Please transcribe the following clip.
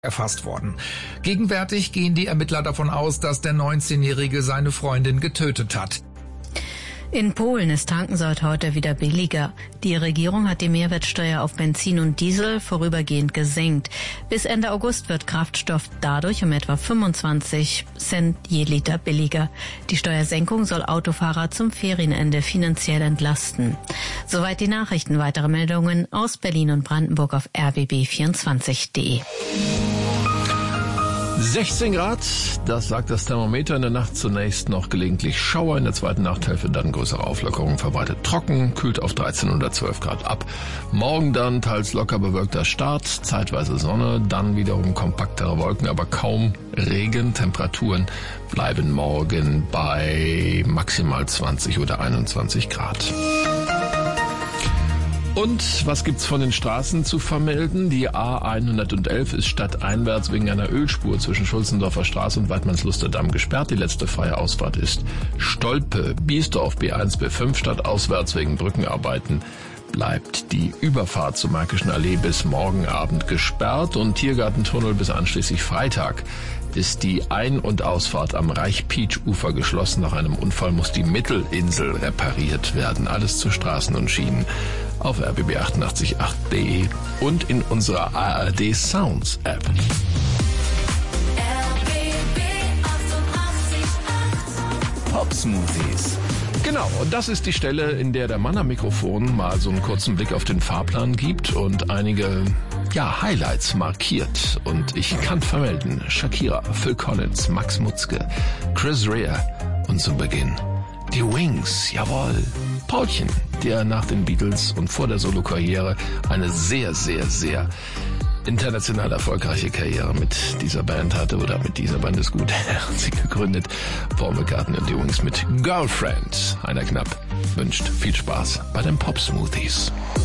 erfasst worden. Gegenwärtig gehen die Ermittler davon aus, dass der 19-Jährige seine Freundin getötet hat. In Polen ist Tanken seit heute wieder billiger. Die Regierung hat die Mehrwertsteuer auf Benzin und Diesel vorübergehend gesenkt. Bis Ende August wird Kraftstoff dadurch um etwa 25 Cent je Liter billiger. Die Steuersenkung soll Autofahrer zum Ferienende finanziell entlasten. Soweit die Nachrichten. Weitere Meldungen aus Berlin und Brandenburg auf rbb24.de. 16 Grad, das sagt das Thermometer. In der Nacht zunächst noch gelegentlich Schauer, in der zweiten Nachthälfte dann größere Auflockerungen, verbreitet trocken, kühlt auf 13 oder 12 Grad ab. Morgen dann teils locker bewölkter Start, zeitweise Sonne, dann wiederum kompaktere Wolken, aber kaum Regen. Temperaturen bleiben morgen bei maximal 20 oder 21 Grad. Und was gibt's von den Straßen zu vermelden? Die A111 ist stadteinwärts wegen einer Ölspur zwischen Schulzendorfer Straße und Weidmannsluster-Damm gesperrt. Die letzte freie Ausfahrt ist Stolpe. Biesdorf B1, B5 stadtauswärts wegen Brückenarbeiten bleibt die Überfahrt zur Märkischen Allee bis morgen Abend gesperrt und Tiergartentunnel bis einschließlich Freitag ist die Ein- und Ausfahrt am Reich-Pietsch-Ufer geschlossen. Nach einem Unfall muss die Mittelinsel repariert werden. Alles zu Straßen und Schienen auf rbb888.de und in unserer ARD Sounds App. Pop-Smoothies. Genau, und das ist die Stelle, in der der Mann am Mikrofon mal so einen kurzen Blick auf den Fahrplan gibt und einige Highlights markiert. Und ich kann vermelden, Shakira, Phil Collins, Max Mutzke, Chris Rea und zum Beginn die Wings, jawohl. Paulchen, der nach den Beatles und vor der Solokarriere eine sehr, sehr, sehr international erfolgreiche Karriere mit dieser Band hatte, oder mit dieser Band ist gut, er hat sie gegründet. Paul McCartney und die Wings mit Girlfriend. Heiner Knapp wünscht viel Spaß bei den Pop-Smoothies.